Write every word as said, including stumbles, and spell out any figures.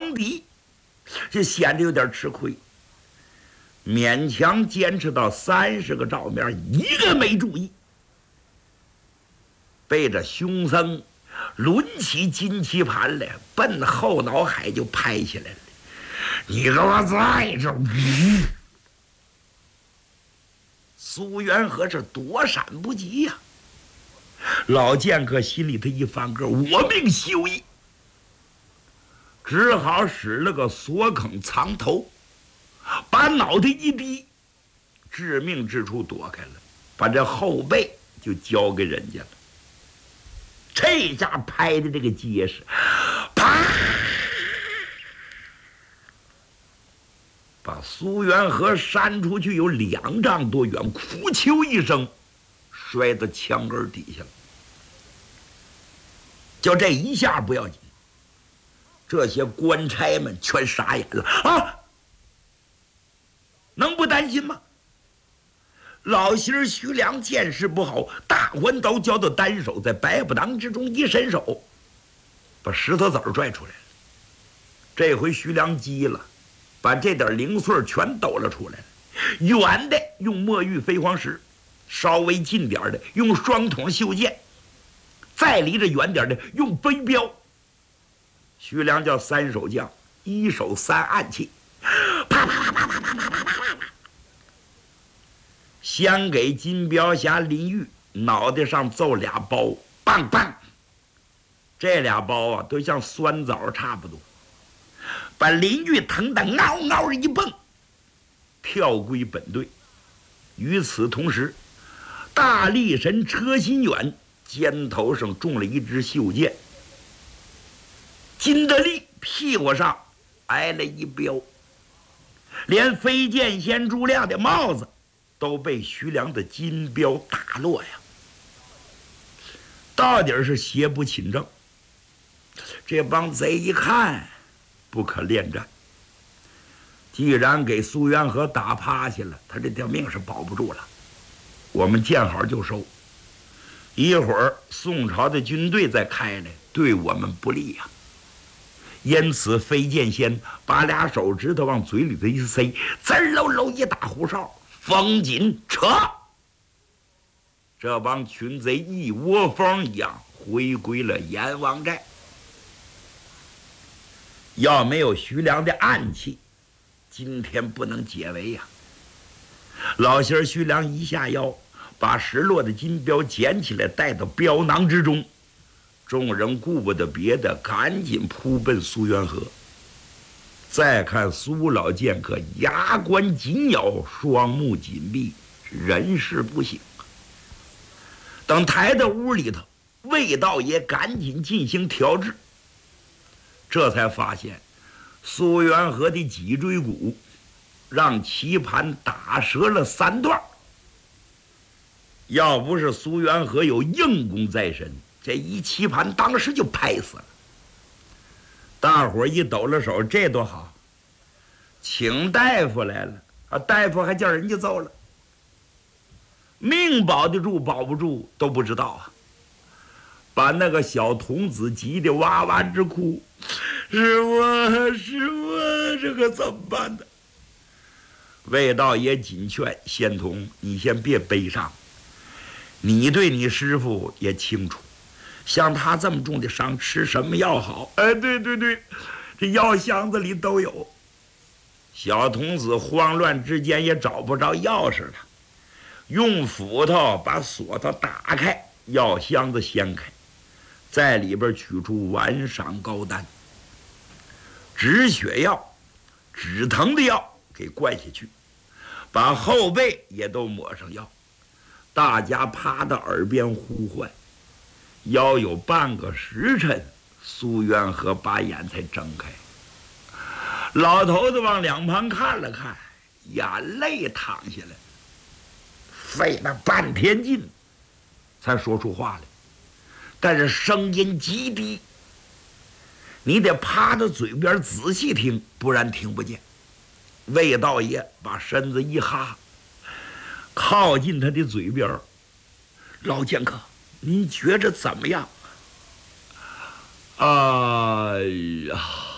床底，这显得有点吃亏，勉强坚持到三十个照面，一个没注意，被这凶僧抡起金棋盘来，奔后脑海就拍下来了。你给我在这儿！苏元和是躲闪不及呀、啊！老剑客心里头一翻个，我命休矣，只好使了个锁坑藏头，把脑袋一低，致命之处躲开了，把这后背就交给人家了。这下拍的这个结实，啪！把苏元和扇出去有两丈多远，哭求一声，摔到墙根底下了。就这一下不要紧，这些官差们全傻眼了啊！能不担心吗？老媳儿徐良见势不好，大环刀交到单手，在百步当之中一伸手，把石头子儿拽出来了。这回徐良急了，把这点零碎全抖了出来了。远的用墨玉飞黄石，稍微近点的用双筒袖剑，再离着远点的用飞镖。徐良叫三手将，一手三暗器，啪啪啪啪啪啪啪啪啪啪。先给金镖侠林玉脑袋上揍俩包，棒棒！这俩包啊，都像酸枣差不多，把林玉疼得嗷嗷一蹦，跳归本队。与此同时，大力神车心远肩头上中了一支袖箭，金德利屁股上挨了一镖，连飞剑仙朱亮的帽子都被徐良的金镖打落呀！到底是邪不侵正。这帮贼一看，不可恋战。既然给苏元和打趴下了，他这条命是保不住了。我们见好就收，一会儿宋朝的军队再开来，对我们不利呀、啊。因此，飞剑仙把俩手指头往嘴里头一塞，滋喽喽一打胡哨。风紧扯，这帮群贼一窝蜂一样回归了阎王寨。要没有徐良的暗器，今天不能解围呀、啊！老仙儿徐良一下腰，把失落的金镖捡起来，带到镖囊之中。众人顾不得别的，赶紧扑奔苏元和。再看苏老剑客牙关紧咬，双目紧闭，人事不省。等抬到屋里头，魏道爷赶紧进行调制，这才发现苏元和的脊椎骨让棋盘打折了三段。要不是苏元和有硬功在身，这一棋盘当时就拍死了。大伙儿一抖了手，这多好，请大夫来了啊！大夫还叫人家揍了，命保得住保不住都不知道啊！把那个小童子急得哇哇直哭，师傅师傅，这可怎么办呢？魏道爷紧劝仙童，你先别悲伤，你对你师傅也清楚，像他这么重的伤，吃什么药好？哎，对对对，这药箱子里都有。小童子慌乱之间也找不着钥匙了，用斧头把锁头打开，药箱子掀开，在里边取出丸赏膏丹，止血药、止疼的药给灌下去，把后背也都抹上药。大家趴到耳边呼唤，要有半个时辰，苏元和把眼才睁开。老头子往两旁看了看，眼泪淌下来，费了半天劲才说出话来，但是声音极低，你得趴到嘴边仔细听，不然听不见。魏道爷把身子一哈，靠近他的嘴边，老剑客，您觉着怎么样？哎呀！